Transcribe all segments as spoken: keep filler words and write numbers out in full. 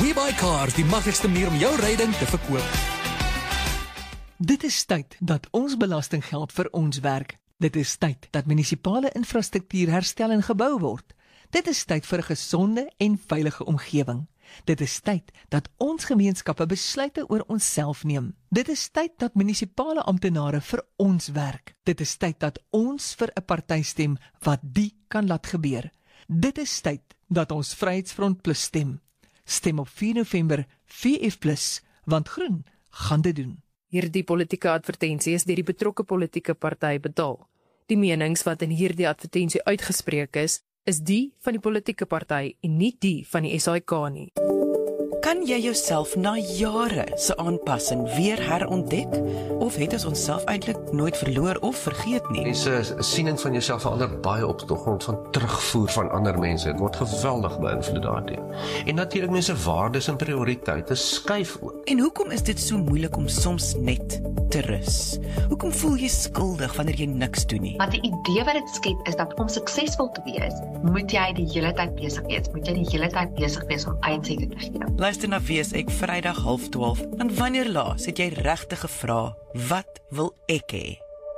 WeBuyCars, die maklikste manier om jou ryding te verkoop. Dit is tyd dat ons belastinggeld vir ons werk. Dit is tyd dat munisipale infrastruktuur herstel en gebou word. Dit is tyd vir 'n gesonde en veilige omgewing. Dit is tyd dat ons gemeenskappe besluite oor onsself neem. Dit is tyd dat munisipale amptenare vir ons werk. Dit is tyd dat ons vir 'n party stem wat die kan laat gebeur. Dit is tyd dat ons Vryheidsfront Plus stem. Stem op vier November V F plus, want groen gaan dit doen. Hierdie politieke advertensie is deur die betrokke politieke party betaal. Die menings wat in hierdie advertensie uitgespreek is, is die van die politieke party en nie die van die S A I K nie. Kan jy jouself na jare se aanpassing weer herontdek? Of het ons onsself eintlik nooit verloor of vergeet nie? Mense siening van jouself verander baie op die grond van terugvoer van ander mense. Dit word geweldig beïnvloed daardeur. En natuurlik mense waardes en prioriteite skuif ook. En hoekom is dit so moeilik om soms net te rus? Hoekom voel jy skuldig wanneer jy niks doen nie? Want die idee wat dit skep is dat om suksesvol te wees, moet jy die hele tyd besig wees. Moet jy die hele tyd besig wees om uitsette te gee. Luister na Wees Ek Vrydag half twaalf. En wanneer laas het jy regtig gevra, wat wil ek hê?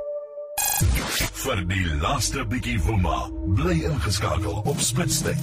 Vir die laaste bietjie woema, bly ingeskakel op Spitstyd.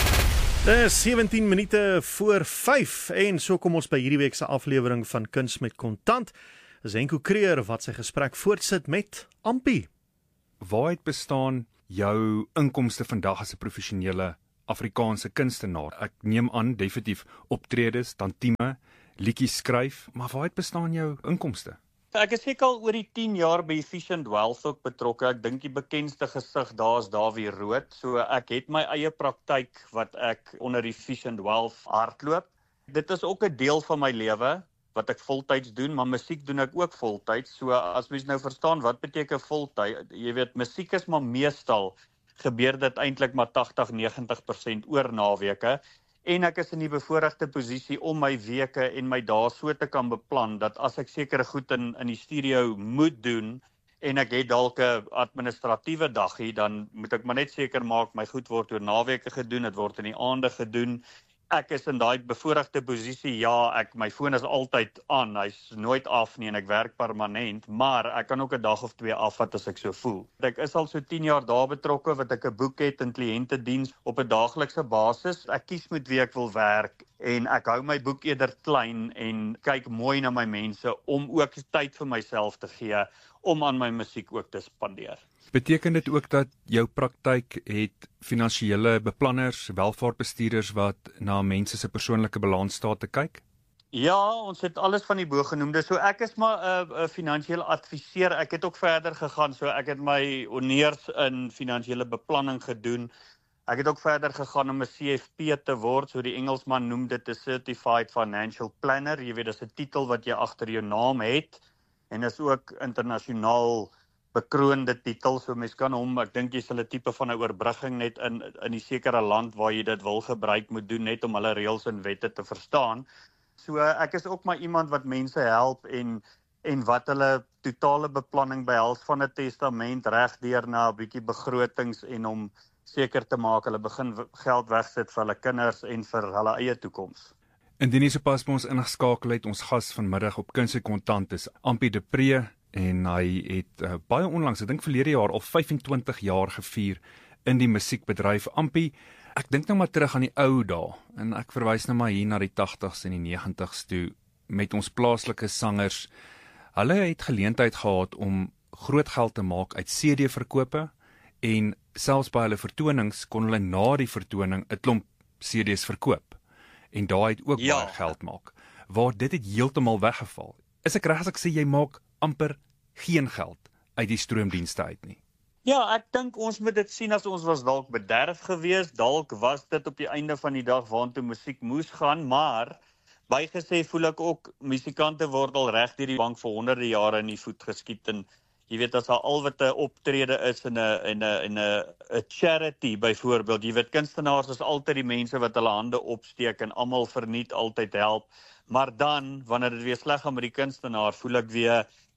Dit is sewentien minute voor vyf en so kom ons by hierdie week se aflewering van Kuns met Kontant. Zenko Creer wat sy gesprek voortsit met Ampie. Waaruit bestaan jou inkomste vandag as 'n professionele Afrikaanse kunstenaar? Ek neem aan definitief optredes, tantieme, liedjies skryf, maar waaruit bestaan jou inkomste? Ek is seker al oor die tien jaar by Efficient Wealth ook betrokke. Ek dink die bekendste gesig daar is Dawie Rood. So ek het my eie praktyk wat ek onder Efficient Wealth hardloop. Dit is ook 'n deel van my lewe wat ek voltyds doen, maar musiek doen ek ook voltyds. So as mens nou verstaan wat beteken voltyd, jy weet musiek is maar meestal gebeur dit eintlik maar tagtig tot negentig persent oor naweke. En ek is in die bevoorregte posisie om my weke en my dae so te kan beplan, dat as ek sekere goed in, in die studio moet doen, en ek het dalk 'n administratiewe daggie, dan moet ek maar net seker maak, my goed word oor naweke gedoen, dit word in die aande gedoen. Ek is in daai bevoorregte posisie, ja, ek, my foon is altyd aan, hy's nooit af nie en ek werk permanent, maar ek kan ook 'n dag of twee afvat as ek so voel. Ek is al so tien jaar daar betrokke wat ek 'n boek het in kliëntediens op 'n daaglikse basis. Ek kies met wie ek wil werk en ek hou my boek eerder klein en kyk mooi na my mense om ook tyd vir myself te gee om aan my musiek ook te spandeer. Beteken dit ook dat jou praktyk het finansiële beplanners, welvaartbestuurders wat na mense se persoonlike balansstate kyk? Ja, ons het alles van die bogenoemde. So ek is maar 'n uh, uh, finansiële adviseur. Ek het ook verder gegaan. So ek het my honeurs in finansiële beplanning gedoen. Ek het ook verder gegaan om 'n C F P te word. So die Engelsman noem dit 'n Certified Financial Planner. Jy weet, dis 'n titel wat jy agter jou naam het en is ook internasionaal bekroonde titel, so mens kan hom, ek dink jy sal 'n tipe van 'n oorbrugging net in in die sekere land waar jy dit wil gebruik moet doen, net om hulle reëls en wette te verstaan. So ek is ook maar iemand wat mense help en en wat hulle totale beplanning behels van 'n testament reg deur na 'n bietjie begrotings en om seker te maak hulle begin geld wegsit vir hulle kinders en vir hulle eie toekoms. Indien jy sopas by ons ingeskakel het, ons gas vanmiddag op Kuns en Kontant is Ampie de Pre. En hy het uh, baie onlangs, ek dink verlede jaar, al vyfentwintig jaar gevier in die musiekbedryf. Ampie, ek dink nou maar terug aan die ou dae, en ek verwys nou maar hier na die tagtigs en die negentigs toe, met ons plaaslike sangers. Hulle het geleentheid gehad om groot geld te maak uit C D-verkope, en selfs by hulle vertonings kon hulle na die vertoning 'n klomp C D's verkoop. En daar het ook ja. baie geld maak. Waar dit het heeltemal weggeval. Is ek reg as ek sê jy maak amper geen geld uit die stroomdienste uit nie? Ja, ek dink ons moet dit sien as ons was dalk bederf geweest, dalk was dit op die einde van die dag waantoe musiek moes gaan, maar bygesê voel ek ook, musikante word al reg deur die bank vir honderde jare in die voet geskiet, en jy weet, as al wat 'n optrede is in 'n in 'n in 'n 'n charity byvoorbeeld, jy weet, kunstenaars is altyd die mense wat hulle hande opsteek en almal verniet altyd help, maar dan, wanneer dit weer sleg gaan met die kunstenaar, voel ek weer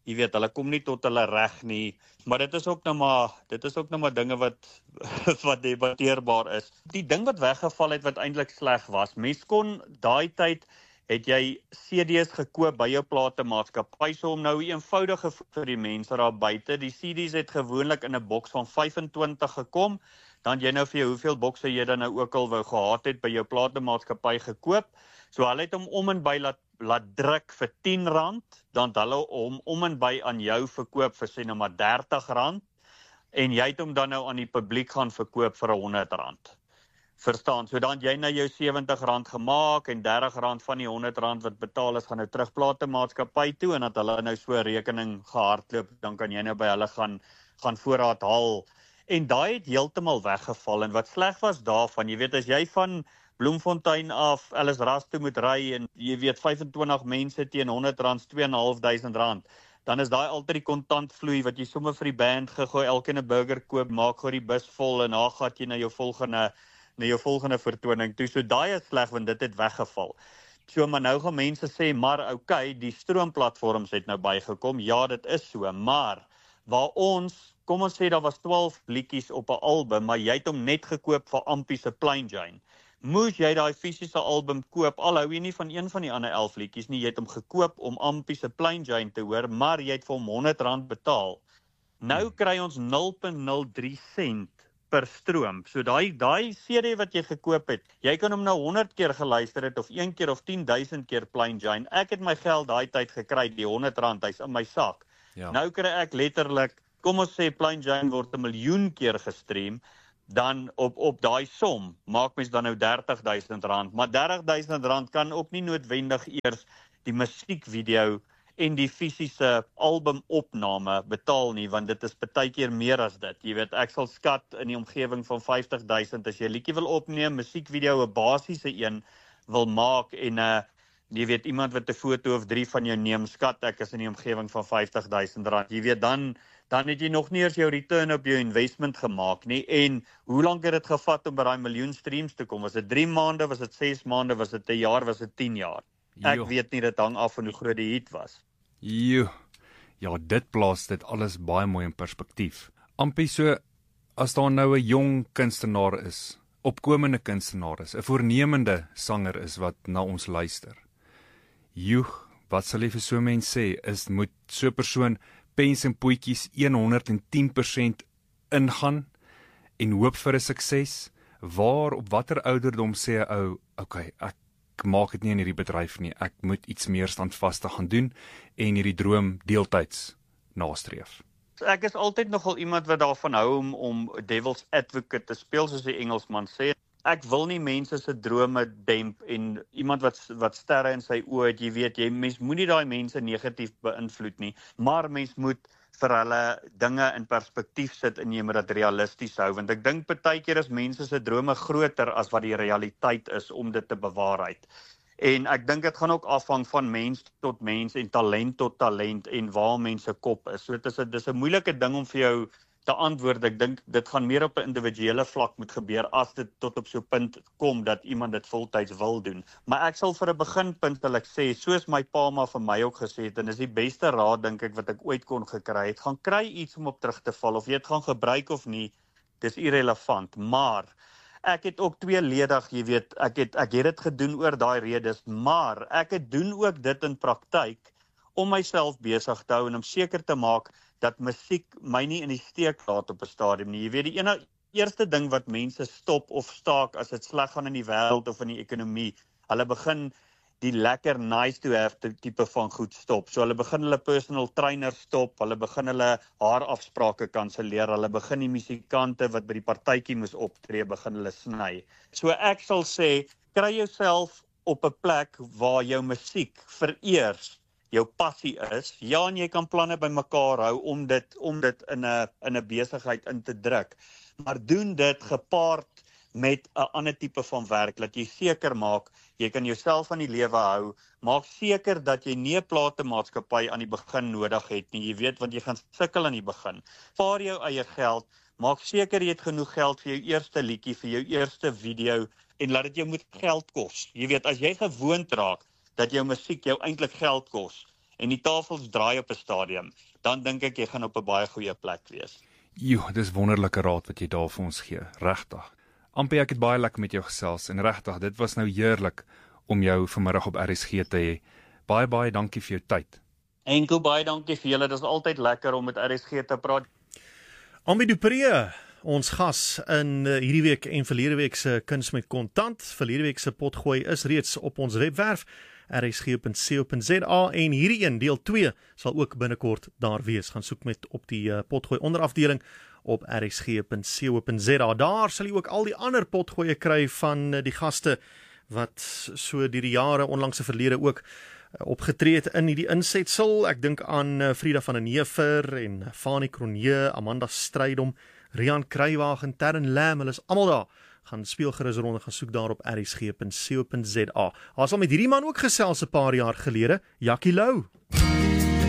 jy weet, hulle kom nie tot hulle reg nie, maar dit is ook nou maar, dit is ook nou maar dinge wat, wat debatteerbaar is. Die ding wat weggeval het, wat eintlik sleg was, mens kon daai tyd, het jy C D's gekoop by jou platemaatskappy, so om nou eenvoudige vir die mense daar buite, die C D's het gewoonlik in 'n boks van vyf-en-twintig gekom, dan jy nou vir jou hoeveel bokse jy dan nou ook al wou gehad het by jou platemaatskappy gekoop, so hulle het hom om en by laat laat druk vir tien rand, dan het hulle hom om en by aan jou verkoop vir sê nou maar dertig rand, en jy het hom dan nou aan die publiek gaan verkoop vir honderd rand. Verstaan, so dan jy nou jou sewentig rand gemaak, en dertig rand van die honderd rand wat betaal is, gaan nou terug platemaatskappy toe, en dat hulle nou so 'n rekening gehardloop, dan kan jy nou by hulle gaan, gaan voorraad haal. En daai het heeltemal weggeval, en wat sleg was daarvan, jy weet, as jy van Bloemfontein af, Alice Ras toe moet ry, en jy weet, vyf-en-twintig mense teen honderd rand, twee en 'n half duisend rand, dan is daai altyd die kontantvloei, wat jy sommer vir die band gegooi, elkeen 'n burger koop, maak gou die bus vol, en dan gaan jy na jou volgende, na jou volgende vertoning toe, so daai is sleg, want dit het weggeval. So, maar nou gaan mense sê, maar okay, die stroomplatforms het nou bygekom, ja, dit is so, maar, waar ons, kom ons sê, daar was twaalf liedjies op 'n album, maar jy het hom net gekoop vir Ampie se Plain Jane. Moes jy daai fisiese album koop, al hou jy nie van een van die ander elf liedjies nie, jy het hom gekoop om Ampie se Plain Jane te hoor, maar jy het vir hom honderd rand betaal. Nou kry ons nul punt nul drie sent per stroom. So daai daai C D wat jy gekoop het, jy kan hom nou honderd keer geluister het, of een keer of tien duisend keer Plain Jane. Ek het my geld daai tyd gekry, die honderd rand, hy's in my sak. Ja. Nou kry ek letterlik, kom ons sê Plain Jane word 'n miljoen keer gestream, dan op op daai som maak mens dan nou dertig duisend rand, maar dertig duisend rand kan ook nie noodwendig eers die musiekvideo en die fisiese albumopname betaal nie, want dit is baie keer meer as dit. Jy weet, ek sal skat in die omgewing van vyftig duisend as jy 'n liedjie wil opneem, musiekvideo 'n basiese een wil maak en 'n uh, jy weet iemand wat 'n foto of drie van jou neem, skat ek is in die omgewing van vyftig duisend rand. Jy weet dan dan het jy nog nie eers jou return op jou investment gemaak nie, en hoe lank het dit gevat om by daai miljoen streams te kom? Was dit drie maande, was dit ses maande, was dit 'n jaar, was dit tien jaar? Ek jo. weet nie, dit hang af van hoe groot die hit was. Jo, ja, dit plaas dit alles baie mooi in perspektief. Ampie, so, as daar nou 'n jong kunstenaar is, opkomende kunstenaar is, 'n voornemende sanger is wat na ons luister, joh, wat sal jy vir so 'n mens sê, is moet so 'n persoon pens en poetjies honderd en tien persent ingaan en hoop vir 'n sukses, waar op watter ouderdom sê 'n ou, okay, ek maak dit nie in hierdie bedryf nie, ek moet iets meer standvastig gaan doen en hierdie droom deeltyds nastreef. Ek is altyd nogal iemand wat daarvan hou om, om devil's advocate te speel, soos die Engelsman sê. Ek wil nie mense se drome demp, en iemand wat wat sterre in sy oë het, jy weet, jy mens moenie daai mense negatief beïnvloed nie, maar mens moet vir hulle dinge in perspektief sit en jy moet dit realisties hou, want ek dink baie keer is mense se drome groter as wat die realiteit is om dit te bewaarheid. En ek dink dit gaan ook afhang van mens tot mens en talent tot talent en waar mense kop is. So dit is 'n dis 'n moeilike ding om vir jou te antwoord. Ek dink dit gaan meer op 'n individuele vlak moet gebeur as dit tot op so 'n punt kom dat iemand dit voltyds wil doen. Maar ek sal vir 'n beginpunt wil ek sê, soos my pa maar vir my ook gesê het, en dis die beste raad dink ek wat ek ooit kon gekry het, gaan kry iets om op terug te val, of jy dit gaan gebruik of nie, dis irrelevant, maar ek het ook tweeledig, jy weet, ek het ek het dit gedoen oor daai redes, maar ek het doen ook dit in praktyk om myself besig te hou en om seker te maak dat musiek my nie in die steek laat op 'n stadium nie. Jy weet, die ene eerste ding wat mense stop of staak as dit sleg gaan in die wêreld of in die ekonomie, hulle begin die lekker nice to have tipe van goed stop. So hulle begin hulle personal trainer stop, hulle begin hulle haarafsprake kanselleer, hulle begin die musikante wat by die partytjie moes optree, begin hulle sny. So ek sal sê, kry jouself op 'n plek waar jou musiek vereers jou passie is. Ja, en jy kan planne bymekaar hou om dit om dit in 'n in 'n besigheid in te druk. Maar doen dit gepaard met 'n ander tipe van werk, dat jy seker maak jy kan jouself aan die lewe hou. Maak seker dat jy nie 'n platemaatskappy aan die begin nodig het nie. Jy weet, want jy gaan sukkel aan die begin. Spaar jou eie geld. Maak seker jy het genoeg geld vir jou eerste liedjie, vir jou eerste video, en laat dit jou moet geld kos. Jy weet, as jy gewoond raak dat jou musiek jou eintlik geld kos, en die tafels draai op 'n stadium, dan dink ek jy gaan op 'n baie goeie plek wees. Jo, dis wonderlike raad wat jy daar vir ons gee, regtig. Ampie, ek het baie lekker met jou gesels en regtig, dit was nou heerlik om jou vanmiddag op R S G te hê. Baie baie dankie vir jou tyd. Enkel baie dankie vir julle. Dit is altyd lekker om met R S G te praat. Ambie du Preez, ons gas in uh, hierdie week en verlede week se Kuns met Kontant. Verlede week se potgooi is reeds op ons webwerf r s g punt co punt z a en hierdie een deel twee sal ook binnekort daar wees. Gaan soek met op die uh, potgooi onderafdeling op r s g punt co punt z a. Daar sal jy ook al die ander potgoeie kry van uh, die gaste wat so deur die jare onlangs se verlede ook uh, opgetree het in hierdie insetsel. Ek dink aan uh, Frida van den Heever en uh, Fanie Cronje, Amanda Strydom, Rian Kruiwagen, Terren Lam, hulle is almal daar. Gaan speelgerus ronde, gaan soek daar op r s g punt co punt z a. Ons sal met hierdie man ook gesels 'n paar jaar gelede, Jackie Lou.